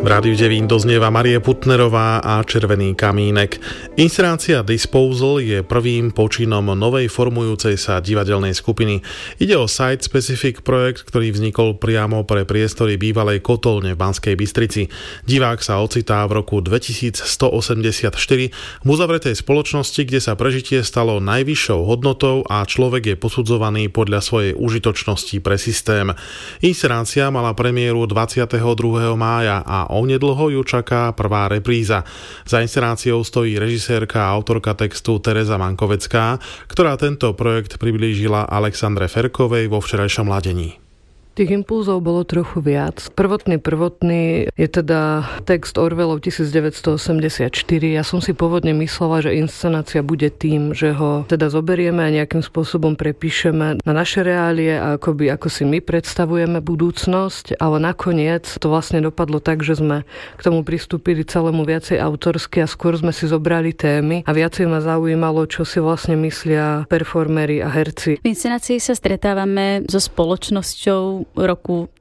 Rádiu Devín doznieva Marie Putnerová a Červený kamínek. Inscenácia Disposal je prvým počinom novej formujúcej sa divadelnej skupiny. Ide o site-specific projekt, ktorý vznikol priamo pre priestory bývalej kotolne v Banskej Bystrici. Divák sa ocitá v roku 2184 v uzavretej spoločnosti, kde sa prežitie stalo najvyššou hodnotou a človek je posudzovaný podľa svojej užitočnosti pre systém. Inscenácia mala premiéru 22. mája a onedlho ju čaká prvá repríza. Za inscenáciou stojí režisérka a autorka textu Tereza Mankovecká, ktorá tento projekt priblížila Alexandre Ferkovej vo včerajšom ladení. Tých impulzov bolo trochu viac. Prvotný je teda text Orwellov 1984. Ja som si pôvodne myslela, že inscenácia bude tým, že ho teda zoberieme a nejakým spôsobom prepíšeme na naše reálie a ako si my predstavujeme budúcnosť, ale nakoniec to vlastne dopadlo tak, že sme k tomu pristúpili celému viacej autorsky a skôr sme si zobrali témy a viacej ma zaujímalo, čo si vlastne myslia performéri a herci. V inscenácii sa stretávame so spoločnosťou roku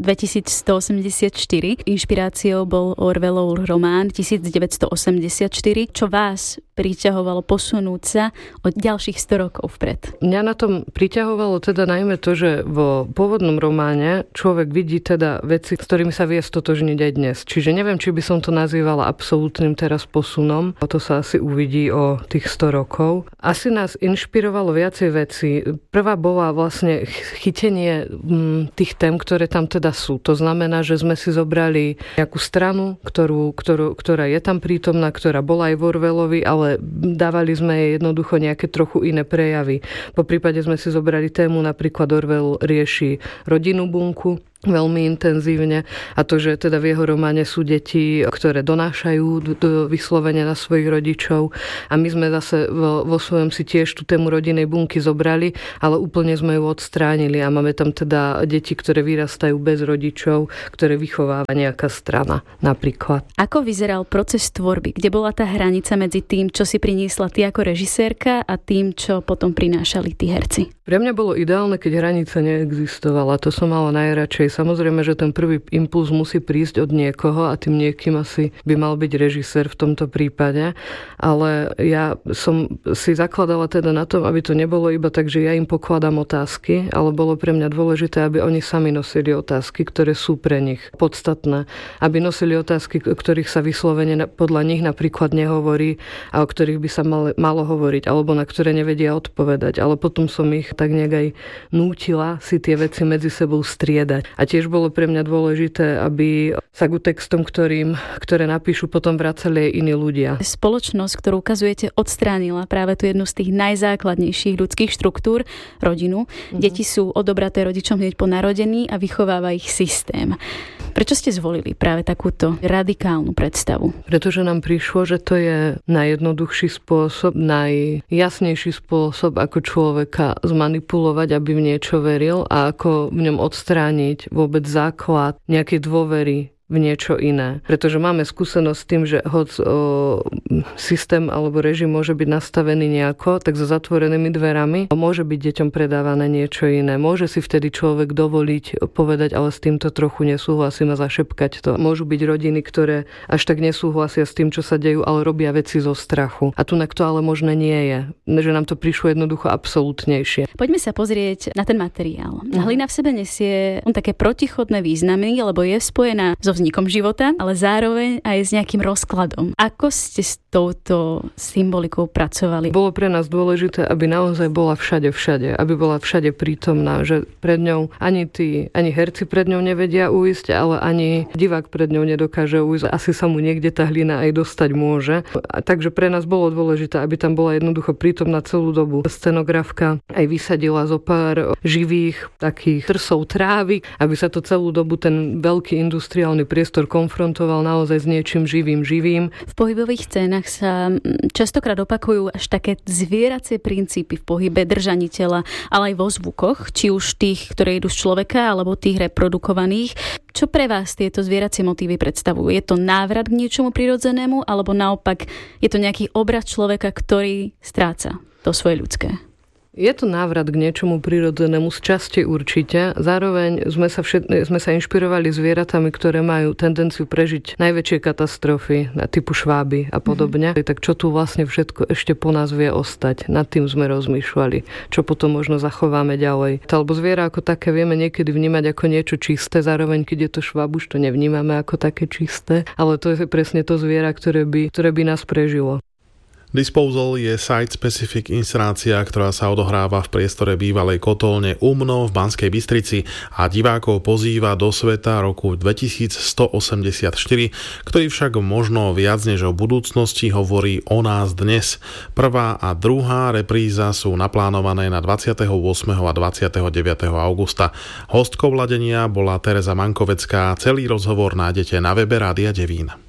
2184. Inšpiráciou bol Orwellov román 1984, čo vás priťahovalo posunúť sa od ďalších 100 rokov vpred. Mňa na tom priťahovalo teda najmä to, že vo pôvodnom románe človek vidí teda veci, s ktorými sa vie stotožniť aj dnes. Čiže neviem, či by som to nazývala absolútnym teraz posunom. To sa asi uvidí o tých 100 rokov. Asi nás inšpirovalo viacej veci. Prvá bola vlastne chytenie tých tém, ktoré tam teda sú. To znamená, že sme si zobrali nejakú stranu, ktorá je tam prítomná, ktorá bola aj v Orwellovi, ale dávali sme jej jednoducho nejaké trochu iné prejavy. Po prípade sme si zobrali tému, napríklad Orwell rieši rodinnú bunku veľmi intenzívne a to, že teda v jeho románe sú deti, ktoré donášajú vyslovene na svojich rodičov a my sme zase vo svojom si tiež tú tému rodinnej bunky zobrali, ale úplne sme ju odstránili a máme tam teda deti, ktoré vyrastajú bez rodičov, ktoré vychováva nejaká strana napríklad. Ako vyzeral proces tvorby? Kde bola tá hranica medzi tým, čo si priniesla ty ako režisérka a tým, čo potom prinášali tí herci? Pre mňa bolo ideálne, keď hranica neexistovala. To som mala najradšej. Samozrejme, že ten prvý impuls musí prísť od niekoho a tým niekým asi by mal byť režisér v tomto prípade. Ale ja som si zakladala teda na tom, aby to nebolo iba tak, že ja im pokladám otázky, ale bolo pre mňa dôležité, aby oni sami nosili otázky, ktoré sú pre nich podstatné. Aby nosili otázky, o ktorých sa vyslovene podľa nich napríklad nehovorí a o ktorých by sa malo hovoriť, alebo na ktoré nevedia odpovedať. Ale potom som ich tak nejak aj nútila si tie veci medzi sebou striedať. A tiež bolo pre mňa dôležité, aby sa ku textom, ktoré napíšu, potom vracali aj iní ľudia. Spoločnosť, ktorú ukazujete, odstránila práve tú jednu z tých najzákladnejších ľudských štruktúr, rodinu. Deti sú odobraté rodičom hneď po narodení a vychováva ich systém. Prečo ste zvolili práve takúto radikálnu predstavu? Pretože nám prišlo, že to je najjednoduchší spôsob, najjasnejší spôsob, ako človeka zmanipulovať, aby v niečo veril a ako v ňom odstrániť vôbec základ nejakej dôvery v niečo iné. Pretože máme skúsenosť s tým, že systém alebo režim môže byť nastavený nejako, tak so zatvorenými dverami môže byť deťom predávané niečo iné. Môže si vtedy človek dovoliť povedať, ale s týmto trochu nesúhlasím a zašepkať to. Môžu byť rodiny, ktoré až tak nesúhlasia s tým, čo sa dejú, ale robia veci zo strachu. A tunak to ale možné nie je. Že nám to prišlo jednoducho absolútnejšie. Poďme sa pozrieť na ten materiál. Hlina v sebe nesie také protichodné významy, lebo je spojená so vznikom života, ale zároveň aj s nejakým rozkladom. Ako ste s touto symbolikou pracovali? Bolo pre nás dôležité, aby naozaj bola všade, aby bola všade prítomná, že pred ňou ani herci pred ňou nevedia uísť, ale ani divák pred ňou nedokáže uísť. Asi sa mu niekde tá hlina aj dostať môže. A takže pre nás bolo dôležité, aby tam bola jednoducho prítomná celú dobu. Scenografka aj vysadila zo pár živých takých trsov trávy, aby sa to celú dobu ten veľký industriálny priestor konfrontoval naozaj s niečím živým. V pohybových scénach sa častokrát opakujú až také zvieracie princípy v pohybe, držaní tela, ale aj vo zvukoch, či už tých, ktoré idú z človeka, alebo tých reprodukovaných. Čo pre vás tieto zvieracie motívy predstavujú? Je to návrat k niečomu prirodzenému, alebo naopak je to nejaký obraz človeka, ktorý stráca to svoje ľudské? Je to návrat k niečomu prirodzenému, z časti určite. Zároveň sme sa inšpirovali zvieratami, ktoré majú tendenciu prežiť najväčšie katastrofy, typu šváby a podobne. Tak čo tu vlastne všetko ešte po nás vie ostať? Nad tým sme rozmýšľali, čo potom možno zachováme ďalej. Alebo zviera ako také vieme niekedy vnímať ako niečo čisté, zároveň keď je to šváb, už to nevnímame ako také čisté, ale to je presne to zviera, ktoré by nás prežilo. Disposal je site-specific inscenácia, ktorá sa odohráva v priestore bývalej kotolne Umno v Banskej Bystrici a divákov pozýva do sveta roku 2184, ktorý však možno viac než o budúcnosti hovorí o nás dnes. Prvá a druhá repríza sú naplánované na 28. a 29. augusta. Hostkou ladenia bola Tereza Mankovecká. Celý rozhovor nájdete na webe Rádia Devín.